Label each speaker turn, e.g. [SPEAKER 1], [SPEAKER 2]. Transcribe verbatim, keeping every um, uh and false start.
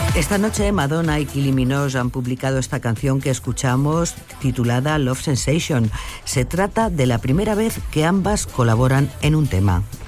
[SPEAKER 1] Esta noche Madonna y Kylie Minogue han publicado esta canción que escuchamos titulada Love Sensation. Se trata de la primera vez que ambas colaboran en un tema.